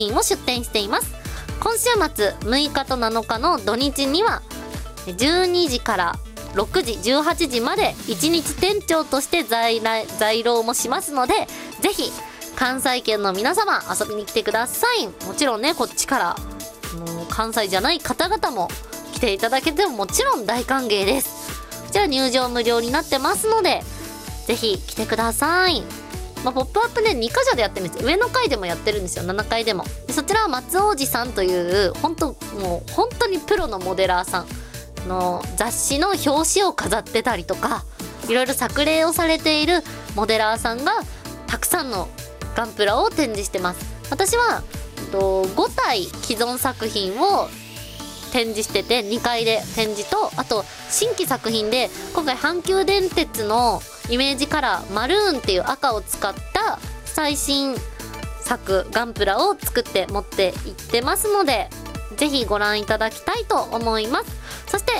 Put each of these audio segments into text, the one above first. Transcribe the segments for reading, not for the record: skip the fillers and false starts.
を出店しています。今週末6日と7日の土日には12時から6時18時まで1日店長として在労もしますので、ぜひ関西圏の皆様遊びに来てください。もちろんね、こっちから関西じゃない方々も来ていただけてももちろん大歓迎です。じゃあ入場無料になってますので、ぜひ来てください。ポップアップね、2箇所でやってるんです。上の階でもやってるんですよ、7階でも。でそちらは松王子さんというもう本当にプロのモデラーさんの雑誌の表紙を飾ってたりとか、いろいろ作例をされているモデラーさんがたくさんのガンプラを展示してます。私は5体既存作品を展示してて、2階で展示と、あと新規作品で今回阪急電鉄のイメージカラーマルーンっていう赤を使った最新作ガンプラを作って持っていってますので、ぜひご覧いただきたいと思います。そして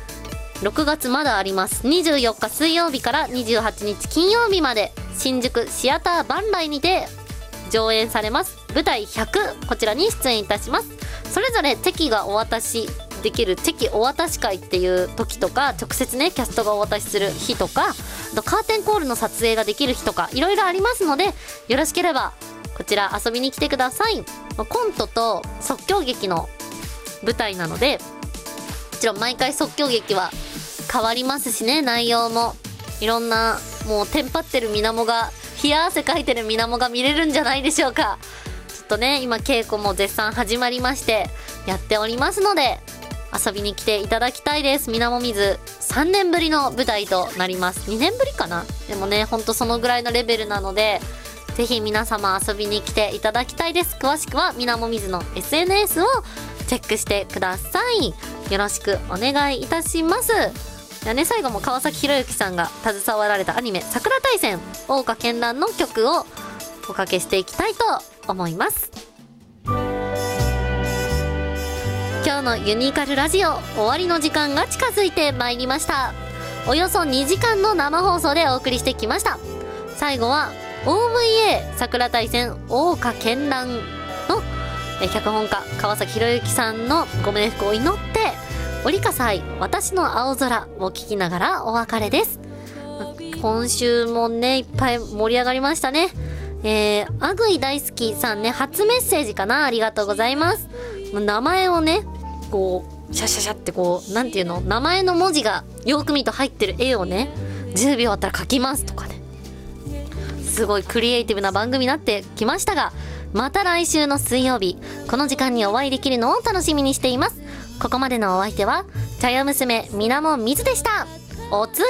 6月まだあります。24日水曜日から28日金曜日まで新宿シアターバンライにて上演されます舞台100、こちらに出演いたします。それぞれチェキがお渡しできるチェキお渡し会っていう時とか、直接ねキャストがお渡しする日とか、あとカーテンコールの撮影ができる日とか、いろいろありますので、よろしければこちら遊びに来てください。コントと即興劇の舞台なので、もちろん毎回即興劇は変わりますしね、内容もいろんな、もうテンパってる水面が、冷や汗かいてる水面が見れるんじゃないでしょうか。ちょっとね、今稽古も絶賛始まりましてやっておりますので、遊びに来ていただきたいです。水面水3年ぶりの舞台となります。2年ぶりかな。でもね、ほんとそのぐらいのレベルなので、ぜひ皆様遊びに来ていただきたいです。詳しくは水面水の SNS をチェックしてください。よろしくお願いいたします。ではね、最後も川崎博之さんが携わられたアニメ「桜大戦桜花絢爛」の曲をおかけしていきたいと思います。今日のユニカルラジオ終わりの時間が近づいてまいりました。およそ2時間の生放送でお送りしてきました。最後は OVA 桜大戦桜花絢爛の脚本家川崎博之さんのご冥福を祈って、折笠愛私の青空を聞きながらお別れです。今週もねいっぱい盛り上がりましたね。あぐい大好きさんね、初メッセージかな、ありがとうございます。名前をねこうシャシャシャってこうなんていうの、名前の文字がよく見ると入ってる絵をね10秒あったら描きますとかね、すごいクリエイティブな番組になってきましたが、また来週の水曜日この時間にお会いできるのを楽しみにしています。ここまでのお相手は茶屋娘みなもみずでした。おつ